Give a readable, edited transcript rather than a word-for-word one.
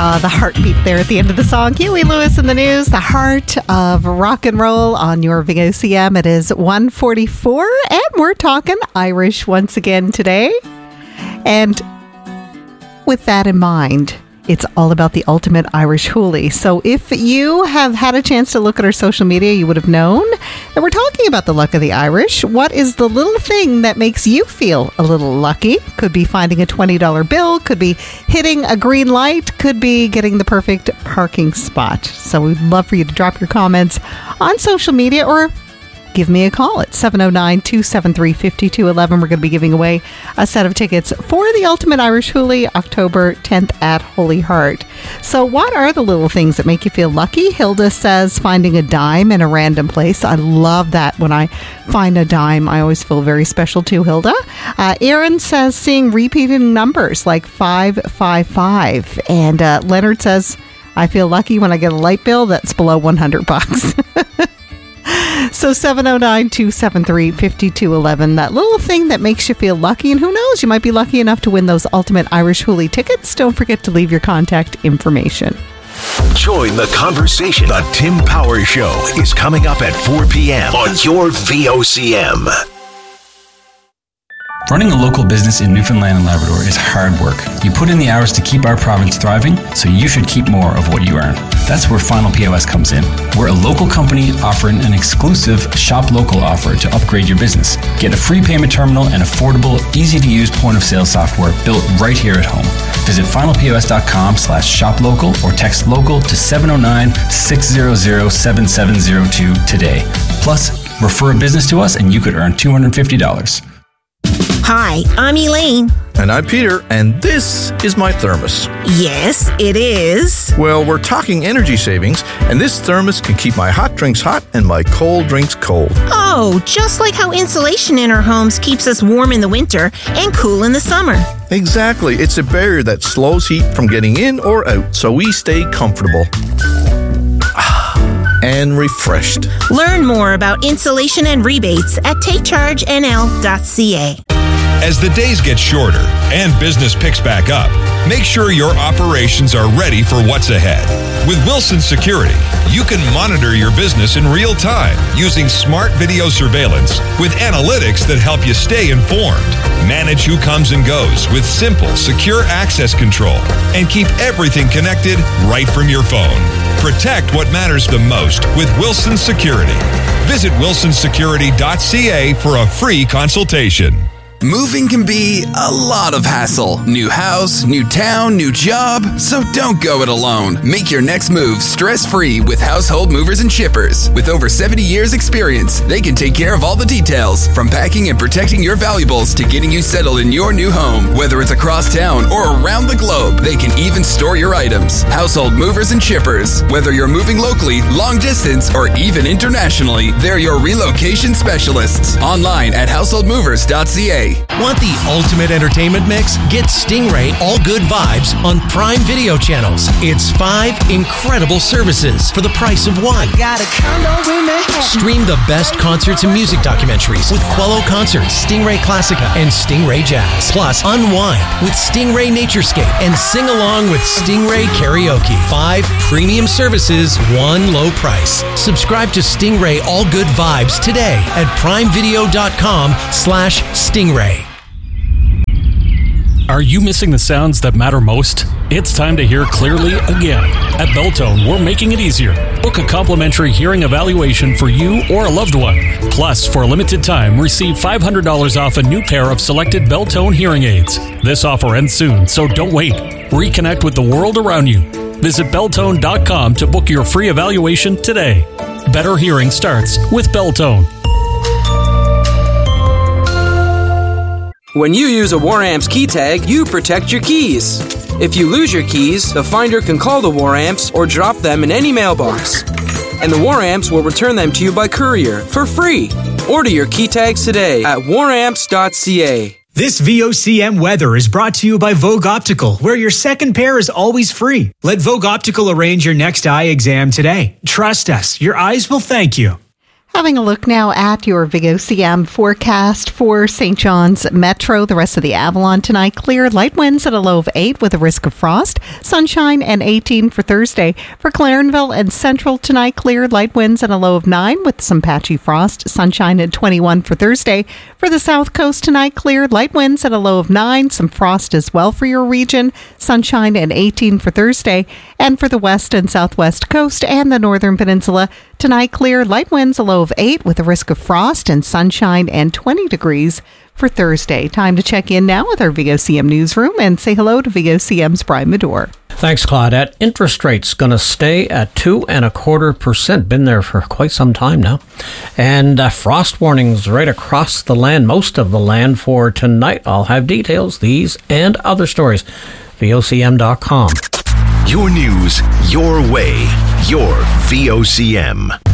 The heartbeat there at the end of the song. Huey Lewis in the News, the heart of rock and roll on your VOCM. It is 1:44, and we're talking Irish once again today. And with that in mind, it's all about the ultimate Irish hoolie. So if you have had a chance to look at our social media, you would have known that we're talking about the luck of the Irish. What is the little thing that makes you feel a little lucky? Could be finding a $20 bill, could be hitting a green light, could be getting the perfect parking spot. So we'd love for you to drop your comments on social media or give me a call at 709-273-5211. We're going to be giving away a set of tickets for the Ultimate Irish Hoolie, October 10th at Holy Heart. So what are the little things that make you feel lucky? Hilda says finding a dime in a random place. I love that. When I find a dime, I always feel very special too, Hilda. Aaron says seeing repeating numbers like 555. And Leonard says, I feel lucky when I get a light bill that's below $100. So 709-273-5211, that little thing that makes you feel lucky. And who knows, you might be lucky enough to win those Ultimate Irish Hoolie tickets. Don't forget to leave your contact information. Join the conversation. The Tim Power Show is coming up at 4 p.m. on your VOCM. Running a local business in Newfoundland and Labrador is hard work. You put in the hours to keep our province thriving, so you should keep more of what you earn. That's where Final POS comes in. We're a local company offering an exclusive Shop Local offer to upgrade your business. Get a free payment terminal and affordable, easy-to-use point-of-sale software built right here at home. Visit finalpos.com/shoplocal or text local to 709-600-7702 today. Plus, refer a business to us and you could earn $250. Hi, I'm Elaine. And I'm Peter, and this is my thermos. Yes, it is. Well, we're talking energy savings, and this thermos can keep my hot drinks hot and my cold drinks cold. Oh, just like how insulation in our homes keeps us warm in the winter and cool in the summer. Exactly. It's a barrier that slows heat from getting in or out, so we stay comfortable and refreshed. Learn more about insulation and rebates at takechargenl.ca. As the days get shorter and business picks back up, make sure your operations are ready for what's ahead. With Wilson Security, you can monitor your business in real time using smart video surveillance with analytics that help you stay informed. Manage who comes and goes with simple, secure access control and keep everything connected right from your phone. Protect what matters the most with Wilson Security. Visit wilsonsecurity.ca for a free consultation. Moving can be a lot of hassle. New house, new town, new job. So don't go it alone. Make your next move stress-free with Household Movers and Shippers. With over 70 years experience, they can take care of all the details, from packing and protecting your valuables to getting you settled in your new home. Whether it's across town or around the globe, they can even store your items. Household Movers and Shippers. Whether you're moving locally, long distance, or even internationally, they're your relocation specialists. Online at householdmovers.ca. Want the ultimate entertainment mix? Get Stingray All Good Vibes on Prime Video channels. It's 5 incredible services for the price of one. Stream the best concerts and music documentaries with Quello Concerts, Stingray Classica, and Stingray Jazz. Plus, unwind with Stingray Naturescape and sing along with Stingray Karaoke. 5 premium services, one low price. Subscribe to Stingray All Good Vibes today at primevideo.com/Stingray. Are you missing the sounds that matter most? It's time to hear clearly again. At Beltone, we're making it easier. Book a complimentary hearing evaluation for you or a loved one. Plus, for a limited time, receive $500 off a new pair of selected Beltone hearing aids. This offer ends soon, so don't wait. Reconnect with the world around you. Visit Beltone.com to book your free evaluation today. Better hearing starts with Beltone. When you use a Waramps key tag, you protect your keys. If you lose your keys, the finder can call the Waramps or drop them in any mailbox. And the Waramps will return them to you by courier for free. Order your key tags today at waramps.ca. This VOCM weather is brought to you by Vogue Optical, where your second pair is always free. Let Vogue Optical arrange your next eye exam today. Trust us, your eyes will thank you. Having a look now at your VOCM forecast for St. John's Metro. The rest of the Avalon tonight, clear, light winds at a low of 8 with a risk of frost. Sunshine and 18 for Thursday. For Clarenville and Central tonight, clear, light winds at a low of 9 with some patchy frost. Sunshine at 21 for Thursday. For the South Coast tonight, clear, light winds at a low of 9. Some frost as well for your region. Sunshine and 18 for Thursday. And for the West and Southwest Coast and the Northern Peninsula, tonight, clear, light winds a low of 8 with a risk of frost and sunshine and 20 degrees for Thursday. Time to check in now with our VOCM newsroom and say hello to VOCM's Brian Medore. Thanks, Claudette. Interest rates going to stay at 2.25%. Been there for quite some time now. And frost warnings right across the land, most of the land for tonight. I'll have details, these and other stories. VOCM.com. Your news, your way, your VOCM.